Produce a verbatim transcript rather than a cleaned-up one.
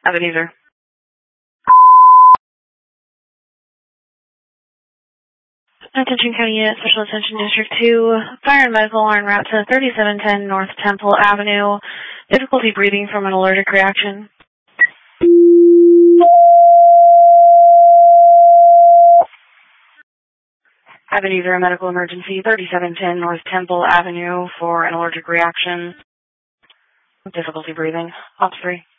Ebenezer. Attention County Unit, Special Attention District two. Fire and medical are en route to thirty-seven ten North Temple Avenue. Difficulty breathing from an allergic reaction. Ebenezer, a medical emergency, thirty-seven ten North Temple Avenue for an allergic reaction. Difficulty breathing. Ops three.